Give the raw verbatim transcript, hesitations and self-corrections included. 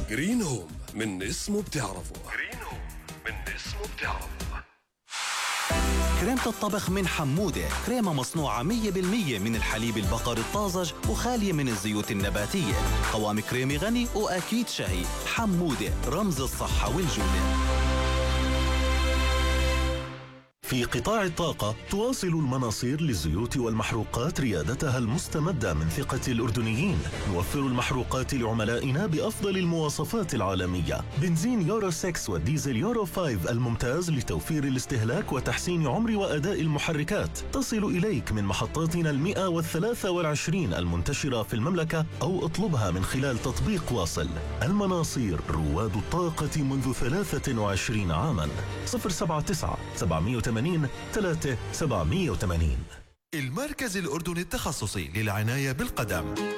جرين هوم من اسمه بتعرفه. جرين هوم من اسمه بتعرفه. كريمة الطبخ من حمودة، كريمة مصنوعة مية بالمية من الحليب البقري الطازج وخالية من الزيوت النباتية. قوام كريمي غني وأكيد شهي. حمودة، رمز الصحة والجودة. في قطاع الطاقة تواصل المناصير للزيوت والمحروقات ريادتها المستمدة من ثقة الأردنيين. نوفر المحروقات لعملائنا بأفضل المواصفات العالمية. بنزين يورو ستة والديزل يورو خمسة الممتاز لتوفير الاستهلاك وتحسين عمر وأداء المحركات. تصل إليك من محطاتنا المئة والثلاثة والعشرين المنتشرة في المملكة أو اطلبها من خلال تطبيق واصل. المناصير، رواد الطاقة منذ ثلاثة وعشرين عاما. صفر سبعة تسعة سبعمئة وثمانين ثلاثة سبعمئة وثمانين. المركز الأردني التخصصي للعناية بالقدم.